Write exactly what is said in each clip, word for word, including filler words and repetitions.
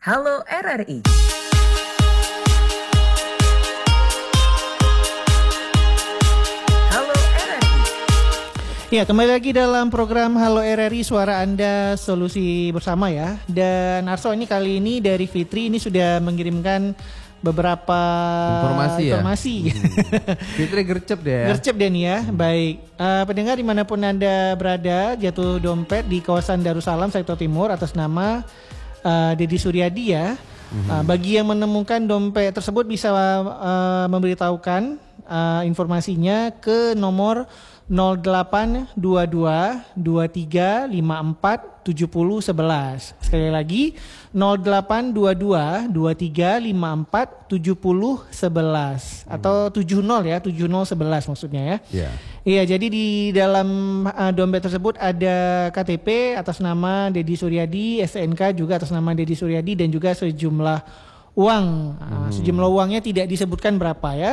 Halo R R I. Halo R R I. Ya, kembali lagi dalam program Halo R R I, suara Anda, solusi bersama ya. Dan Arso, ini kali ini dari Fitri ini sudah mengirimkan beberapa informasi, informasi. ya. Hmm. Fitri gercep deh ya. Gercep deh nih ya. Hmm. Baik, uh, pendengar dimanapun Anda berada, jatuh dompet di kawasan Darussalam sektor timur atas nama uh, Deddy Suryadi ya. Hmm. Uh, bagi yang menemukan dompet tersebut bisa uh, memberitahukan uh, informasinya ke nomor nol delapan dua dua dua tiga lima empat tujuh nol satu satu. Sekali lagi nol delapan dua dua dua tiga lima empat tujuh nol satu satu atau tujuh nol ya, tujuh nol satu satu maksudnya ya. Iya. Yeah. Iya, jadi di dalam uh, dompet tersebut ada K T P atas nama Deddy Suryadi, S T N K juga atas nama Deddy Suryadi, dan juga sejumlah uang. Uh, hmm. Sejumlah uangnya tidak disebutkan berapa ya.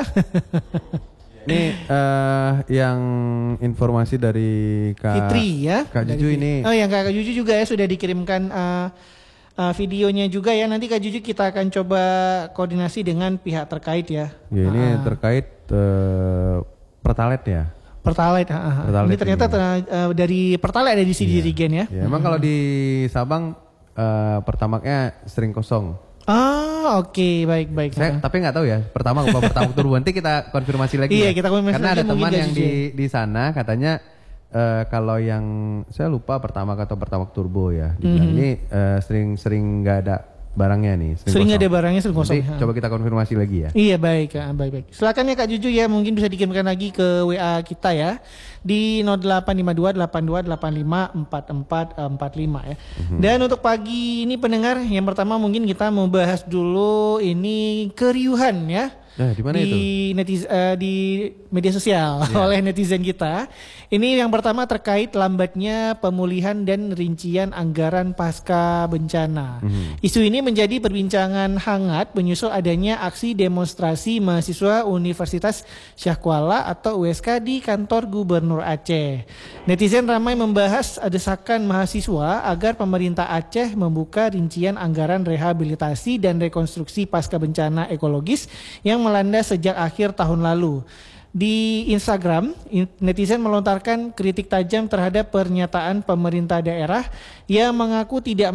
Ini uh, yang informasi dari Kak Fitri ya, Kak Juju ini. Oh, yang Kak Juju juga ya sudah dikirimkan uh, uh, videonya juga ya. Nanti Kak Juju kita akan coba koordinasi dengan pihak terkait ya. Ya ini uh, terkait uh, Pertalite ya. Pertalite, uh, Pertalite ini ternyata ini. Uh, dari Pertalite ada di sini Dirigen ya. Ya, emang hmm. kalau di Sabang uh, Pertamaxnya sering kosong. Ah, oke, okay. baik baik. Saya, tapi nggak tahu ya. Pertama apa Pertamax Turbo, nanti kita konfirmasi lagi. Iya, ya. kita konfirmasi. Karena ada teman yang di di sana katanya uh, kalau yang saya lupa Pertamax atau Pertamax Turbo ya. Dibilang mm-hmm. ini uh, sering-sering nggak ada barangnya nih. Sering, sering ada barangnya sering kosong. Nanti coba kita konfirmasi lagi ya. Iya, baik, baik baik. Silakan ya Kak Juju ya, mungkin bisa dikirimkan lagi ke W A kita ya di nol delapan lima dua delapan dua delapan lima empat empat empat lima ya. Mm-hmm. Dan untuk pagi ini pendengar, yang pertama mungkin kita mau bahas dulu ini keriuhan ya. Nah, di mana di itu? Netiz, uh, di media sosial yeah. oleh netizen kita. Ini yang pertama terkait lambatnya pemulihan dan rincian anggaran pasca bencana. Mm-hmm. Isu ini menjadi perbincangan hangat menyusul adanya aksi demonstrasi mahasiswa Universitas Syah Kuala atau U S K di kantor Gubernur Aceh. Netizen ramai membahas desakan mahasiswa agar pemerintah Aceh membuka rincian anggaran rehabilitasi dan rekonstruksi pasca bencana ekologis yang melanda sejak akhir tahun lalu. Di Instagram, netizen melontarkan kritik tajam terhadap pernyataan pemerintah daerah yang mengaku tidak